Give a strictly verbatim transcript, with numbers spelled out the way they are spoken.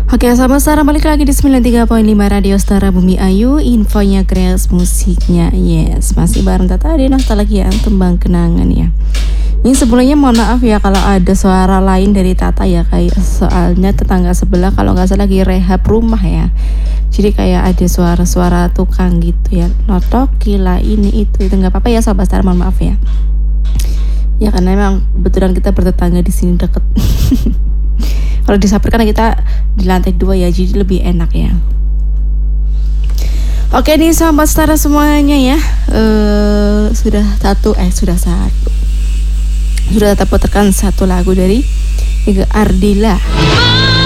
Oke, selamat Sarah, balik lagi di sembilan puluh tiga koma lima Radio Setara Bumi Ayu. Infonya Grace, musiknya yes. Masih bareng Tata di Nostalgia Tembang Kenangan ya. Ini sebelumnya mohon maaf ya kalau ada suara lain dari Tata ya, kayak soalnya tetangga sebelah kalau nggak salah lagi rehab rumah ya. Jadi kayak ada suara-suara tukang gitu ya, notok gila ini itu itu nggak apa-apa ya Sobat Setara, mohon maaf ya. Ya karena memang betulan kita bertetangga di sini deket. Kalau di Saper kan kita di lantai dua ya, jadi lebih enak ya. Oke nih sahabat Setara semuanya ya, uh, sudah satu eh sudah satu sudah dapat tekan satu lagu dari Ega Ardila.